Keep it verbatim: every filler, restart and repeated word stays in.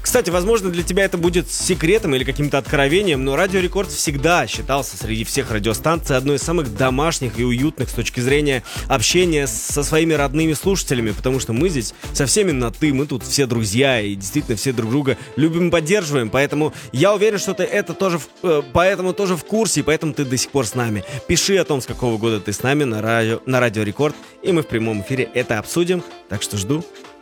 Кстати, возможно, для тебя это будет секретом или каким-то откровением, но Радио Рекорд всегда считался среди всех радиостанций одной из самых домашних и уютных с точки зрения общения со своими родными слушателями, потому что мы здесь со всеми на «ты», мы тут все друзья и действительно все друг друга любим и поддерживаем, поэтому я уверен, что ты это тоже, э, поэтому тоже в курсе, и поэтому ты до сих пор с нами. Пиши о том, с какого года ты с нами на радио, на Радио Рекорд, и мы в прямом эфире это обсудим, так что жду.